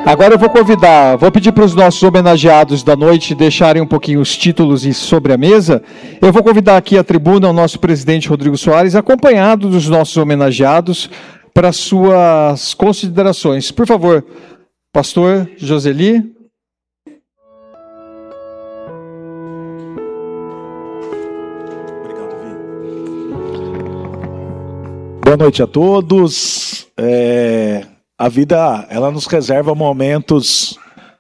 Agora eu vou pedir para os nossos homenageados da noite deixarem um pouquinho os títulos e sobre a mesa. Eu vou convidar aqui à tribuna o nosso presidente Rodrigo Soares, acompanhado dos nossos homenageados, para suas considerações. Por favor, pastor Joseli. Obrigado, Vi. Boa noite a todos. A vida, ela nos reserva momentos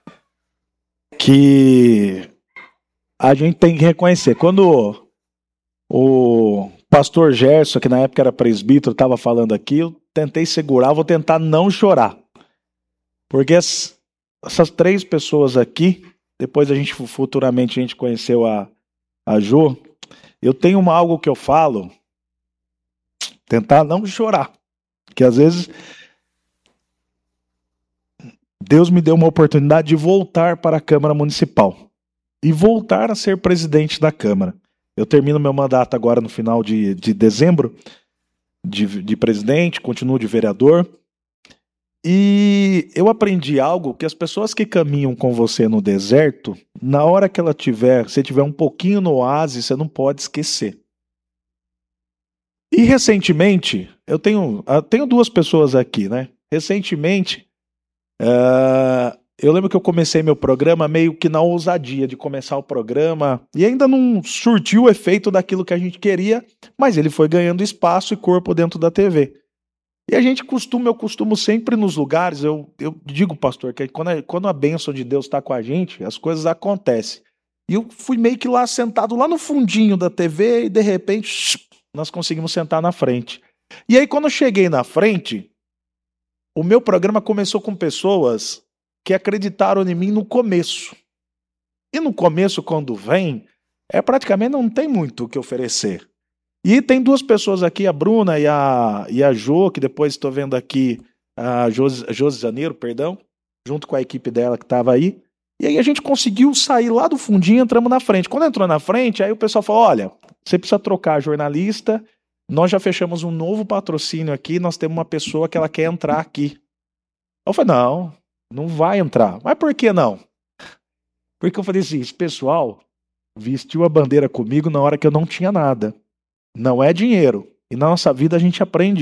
que a gente tem que reconhecer. Quando o pastor Gerson, que na época era presbítero, estava falando aqui, eu tentei segurar, vou tentar não chorar. Porque essas três pessoas aqui, depois futuramente a gente conheceu a Jo, eu tenho algo que eu falo, tentar não chorar. Porque às vezes Deus me deu uma oportunidade de voltar para a Câmara Municipal e voltar a ser presidente da Câmara. Eu termino meu mandato agora no final de dezembro de presidente, continuo de vereador. E eu aprendi algo que as pessoas que caminham com você no deserto, na hora que você tiver um pouquinho no oásis, você não pode esquecer. E recentemente, eu tenho duas pessoas aqui, né? Recentemente, eu lembro que eu comecei meu programa meio que na ousadia de começar o programa e ainda não surtiu o efeito daquilo que a gente queria, mas ele foi ganhando espaço e corpo dentro da TV. E eu costumo sempre nos lugares, eu digo, pastor, que quando a bênção de Deus está com a gente, as coisas acontecem. E eu fui meio que lá sentado lá no fundinho da TV e de repente nós conseguimos sentar na frente. E aí quando eu cheguei na frente, o meu programa começou com pessoas que acreditaram em mim no começo. E no começo, quando vem, praticamente não tem muito o que oferecer. E tem duas pessoas aqui, a Bruna e a Jo, que depois estou vendo aqui, a Josi Janeiro, perdão, junto com a equipe dela que estava aí. E aí a gente conseguiu sair lá do fundinho e entramos na frente. Quando entrou na frente, aí o pessoal falou, olha, você precisa trocar a jornalista, nós já fechamos um novo patrocínio aqui, nós temos uma pessoa que ela quer entrar aqui. Eu falei, não vai entrar. Mas por que não? Porque eu falei assim, esse pessoal vestiu a bandeira comigo na hora que eu não tinha nada. Não é dinheiro. E na nossa vida a gente aprende